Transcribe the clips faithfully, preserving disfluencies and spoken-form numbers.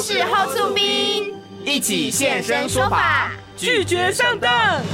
是后速兵， 一起现身说法， 拒绝上当。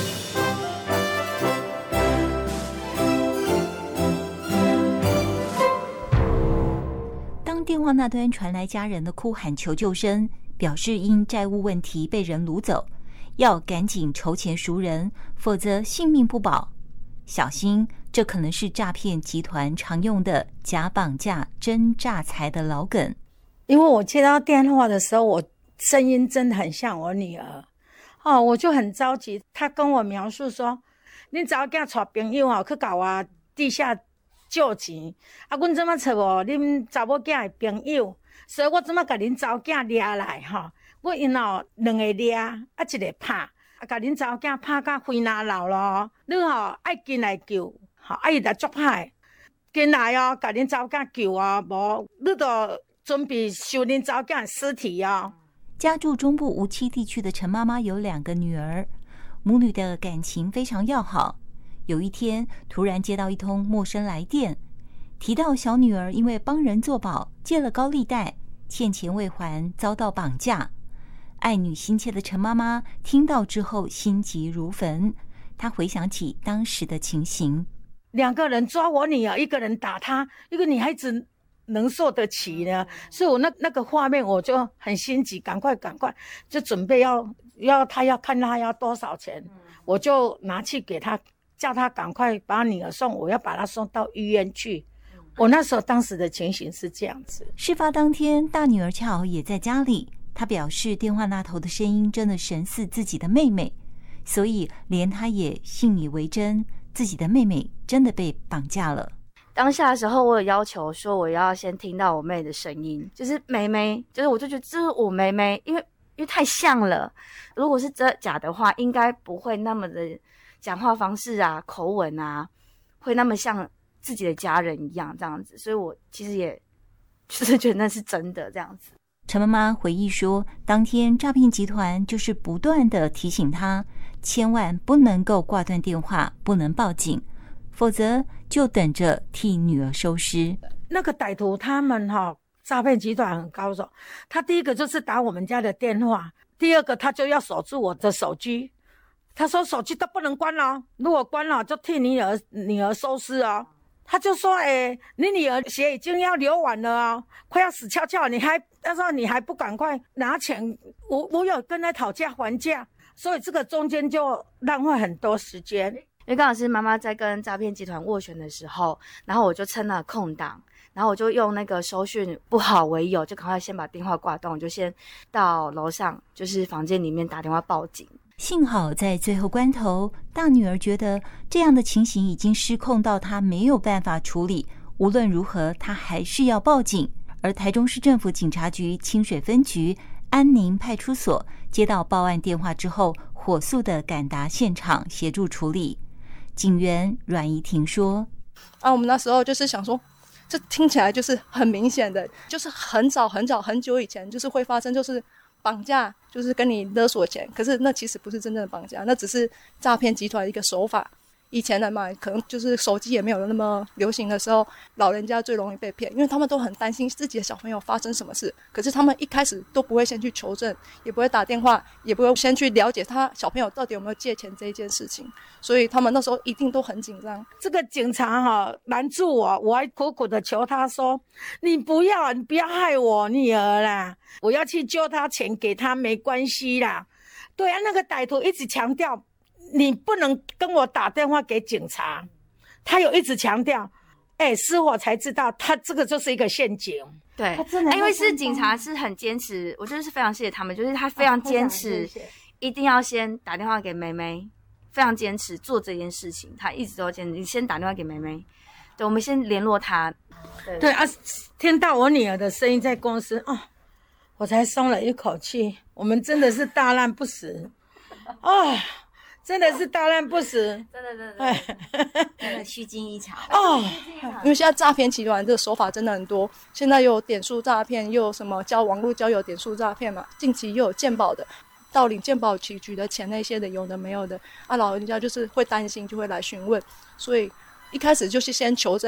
当电话那端传来家人的哭喊求救声，表示因债务问题被人掳走，要赶紧筹钱赎人，否则性命不保。小心，这可能是诈骗集团常用的假绑架真诈财的老梗。 因为我接到电话的时候，我声音真的很像我女儿哦，我就很着急。她跟我描述说，你早间带朋友哦去搞我地下借钱，啊，阮怎么找无恁查某囝的朋友，所以我怎么甲恁查某囝抓来吼？我因哦两个抓，啊一个拍，啊甲恁查某囝拍到肺哪流咯，你吼爱进来救，吼啊伊来足歹，进来哦，甲恁查某囝救哦，无你就准备收恁查某囝的尸体哦。 家住中部无期地区的陈妈妈有两个女儿，母女的感情非常要好。有一天，突然接到一通陌生来电，提到小女儿因为帮人作保，借了高利贷，欠钱未还，遭到绑架。爱女心切的陈妈妈听到之后心急如焚，她回想起当时的情形， 两个人抓我女儿，一个人打她，一个女孩子能受得起呢？所以我那那个画面我就很心急，赶快赶快就准备要要她要看她要多少钱，我就拿去给她，叫她赶快把女儿送，我要把她送到医院去。我那时候当时的情形是这样子。 事发当天，大女儿恰好也在家里，她表示电话那头的声音真的神似自己的妹妹，所以连她也信以为真，自己的妹妹真的被绑架了。 当下的时候，我有要求说我要先听到我妹的声音，就是妹妹，就是我就觉得这是我妹妹，因为因为太像了。如果是真假的话，应该不会那么的讲话方式啊、口吻啊，会那么像自己的家人一样这样子。所以我其实也就是觉得那是真的这样子。 陈妈妈回忆说，当天诈骗集团就是不断的提醒她，千万不能够挂断电话，不能报警，否则就等着替女儿收尸。 那个歹徒他们哈、哦，诈骗集团很高手。他第一个就是打我们家的电话，第二个他就要锁住我的手机。他说手机都不能关了，如果关了就替你女儿女儿收尸哦。他就说，哎、欸，你女儿血已经要流完了哦，快要死翘翘，你还那时候你还不赶快拿钱？我我有跟他讨价还价，所以这个中间就浪费很多时间。 因为刚好是妈妈在跟诈骗集团斡旋的时候，然后我就趁了空档，然后我就用那个收讯不好为由，就赶快先把电话挂断，我就先到楼上，就是房间里面打电话报警。 幸好在最后关头，大女儿觉得这样的情形已经失控到她没有办法处理，无论如何她还是要报警。而台中市政府警察局清水分局安宁派出所接到报案电话之后，火速的赶达现场协助处理。警员阮怡婷说， 啊，我们那时候就是想说，这听起来就是很明显的，就是很早很早很久以前就是会发生，就是绑架，就是跟你勒索钱，可是那其实不是真正的绑架，那只是诈骗集团的一个手法。以前的嘛，可能就是手机也没有那么流行的时候，老人家最容易被骗，因为他们都很担心自己的小朋友发生什么事，可是他们一开始都不会先去求证，也不会打电话，也不会先去了解他小朋友到底有没有借钱这一件事情，所以他们那时候一定都很紧张。 这个警察哈拦住我，我还苦苦的求他说，你不要你不要害我女儿啦，我要去救他钱给他没关系啦。对啊，那个歹徒一直强调你不能跟我打电话给警察，他有一直强调，哎、欸，事后才知道他这个就是一个陷阱。 对，因为是警察是很坚持，我就是非常谢谢他们，就是他非常坚持，啊、一定要先打电话给妹妹，非常坚持做这件事情，他一直都坚持，你先打电话给妹妹，对，我们先联络他。 对, 对啊，听到我女儿的声音在公司，哦，我才松了一口气。我们真的是大难不死，哦。真的是大难不死， 真的真的真的虚惊一场哦！因为现在诈骗集团这个手法真的很多，现在又有点数诈骗，又有什么交网络交友点数诈骗嘛，近期又有健保的，盗领健保局局的钱那些的，有的没有的啊，老人家就是会担心，就会来询问，所以一开始就是先求证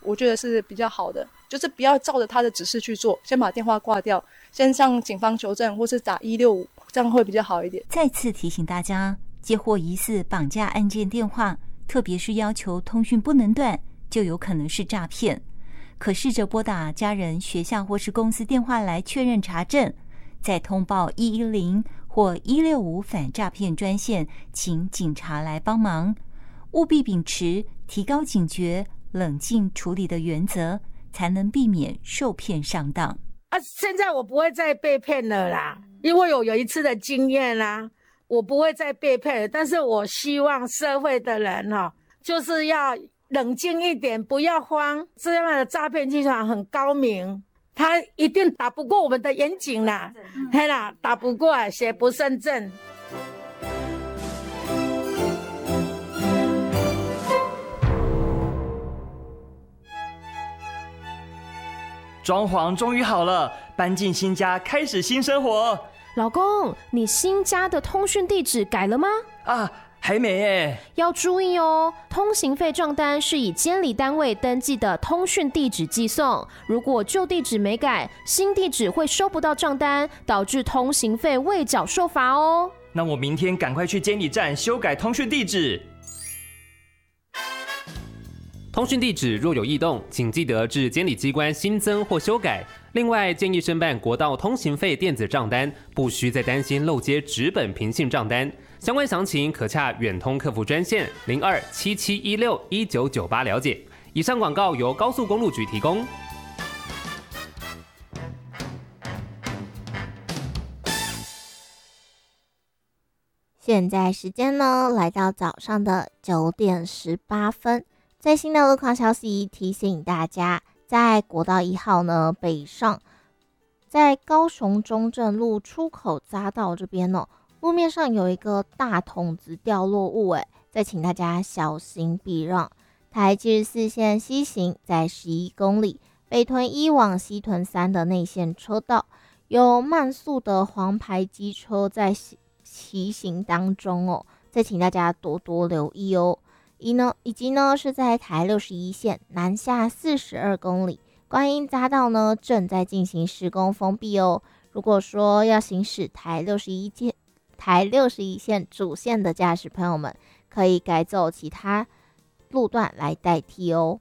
我觉得是比较好的，就是不要照着他的指示去做，先把电话挂掉，先向警方求证或是打一六五，这样会比较好一点。 再次提醒大家，接获疑似绑架案件电话，特别是要求通讯不能断，就有可能是诈骗。可试着拨打家人、学校或是公司电话来确认查证，再通报一一零或一六五反诈骗专线，请警察来帮忙。务必秉持提高警觉、冷静处理的原则，才能避免受骗上当。 啊，现在我不会再被骗了啦，因为我有一次的经验啦，我不会再被骗了。但是我希望社会的人哦，就是要冷静一点，不要慌。这样的诈骗集团很高明，他一定打不过我们的严警啦，嘿啦，打不过，邪不胜正。 装潢终于好了，搬进新家，开始新生活。 老公，你新家的通讯地址改了吗？ 啊，还没耶。 要注意哦，通行费账单是以监理单位登记的通讯地址寄送，如果旧地址没改，新地址会收不到账单，导致通行费未缴受罚哦。 那我明天赶快去监理站修改通讯地址。 通讯地址若有异动，请记得至监理机关新增或修改。另外，建议申办国道通行费电子账单，不需再担心漏接纸本平信账单。相关详情可洽远通客服专线零二七七一六一九九八了解。以上广告由高速公路局提供。 现在时间呢，来到早上的九点十八分。最新的路况消息提醒大家，在国道一号呢北上，在高雄中正路出口匝道这边哦，路面上有一个大桶子掉落物，哎，再请大家小心避让。台七十四线西行在十一公里，北屯一往西屯三的内线车道，有慢速的黄牌机车在骑行当中哦，再请大家多多留意哦。以呢，以及呢是在台六十一线南下四十二公里，观音匝道呢正在进行施工封闭哦。如果说要行驶台六十一线台六十一线主线的驾驶朋友们，可以改走其他路段来代替哦。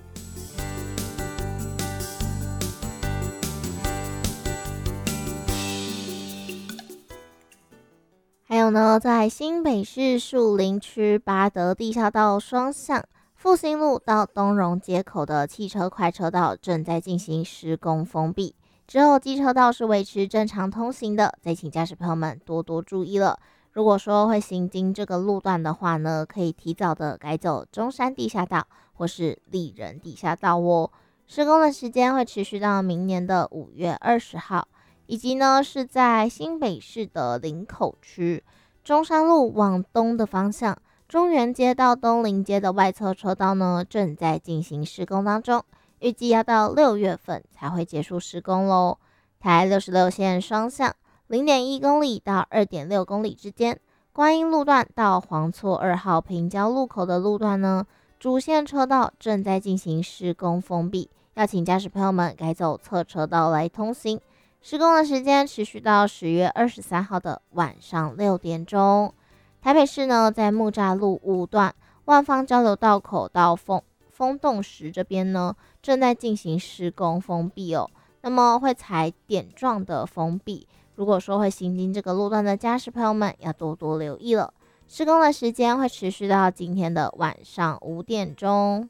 还有呢，在新北市树林区八德地下道双向复兴路到东荣街口的汽车快车道正在进行施工封闭，之后机车道是维持正常通行的，再请驾驶朋友们多多注意了。如果说会行经这个路段的话呢，可以提早的改走中山地下道或是丽人地下道哦。施工的时间会持续到明年的五月二十号。以及呢是在新北市的林口区中山路往东的方向，中原街到东林街的外侧车道呢正在进行施工当中，预计要到六月份才会结束施工咯。台六十六线双向 零点一公里到 二点六公里之间，观音路段到黄厝二号平交路口的路段呢，主线车道正在进行施工封闭，要请驾驶朋友们改走侧车道来通行。施工的时间持续到十月二十三号的晚上六点钟。台北市呢，在木栅路五段万方交流道口到风风洞石这边呢，正在进行施工封闭哦。那么会采点状的封闭，如果说会行经这个路段的驾驶朋友们，要多多留意了。施工的时间会持续到今天的晚上五点钟。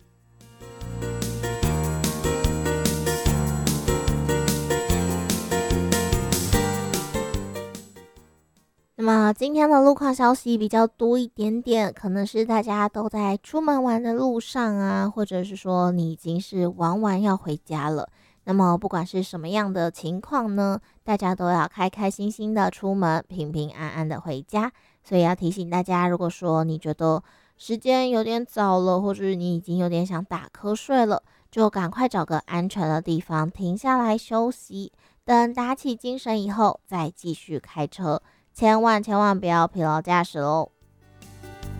那么今天的路况消息比较多一点点，可能是大家都在出门玩的路上啊，或者是说你已经是玩完要回家了。那么不管是什么样的情况呢，大家都要开开心心的出门，平平安安的回家。所以要提醒大家，如果说你觉得时间有点早了，或者你已经有点想打瞌睡了，就赶快找个安全的地方停下来休息，等打起精神以后再继续开车。千万千万不要疲劳驾驶喽！